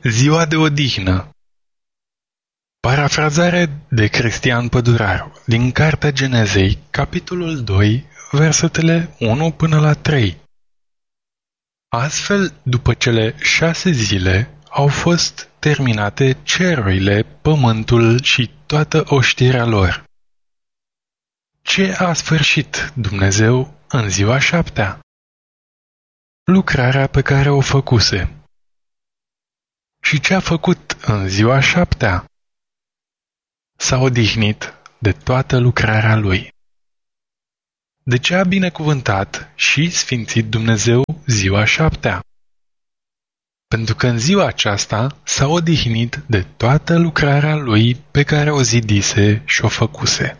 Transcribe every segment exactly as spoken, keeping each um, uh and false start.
Ziua de odihnă. Parafrazare de Cristian Păduraru din Cartea Genezei, capitolul doi, versetele unu până la trei. Astfel, după cele șase zile, au fost terminate cerurile, pământul și toată oștirea lor. Ce a sfârșit Dumnezeu în ziua șaptea? Lucrarea pe care o făcuse. Și ce a făcut în ziua șaptea? S-a odihnit de toată lucrarea lui. De ce a binecuvântat și sfințit Dumnezeu ziua șaptea? Pentru că în ziua aceasta s-a odihnit de toată lucrarea lui pe care o zidise și o făcuse.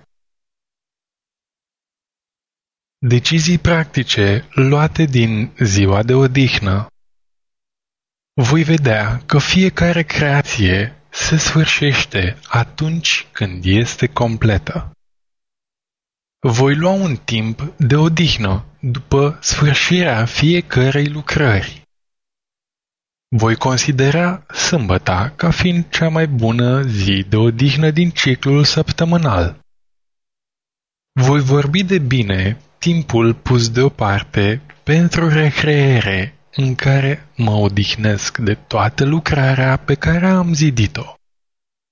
Decizii practice luate din ziua de odihnă. Voi vedea că fiecare creație se sfârșește atunci când este completă. Voi lua un timp de odihnă după sfârșirea fiecărei lucrări. Voi considera sâmbăta ca fiind cea mai bună zi de odihnă din ciclul săptămânal. Voi vorbi de bine timpul pus deoparte pentru recreere în care mă odihnesc de toată lucrarea pe care am zidit-o.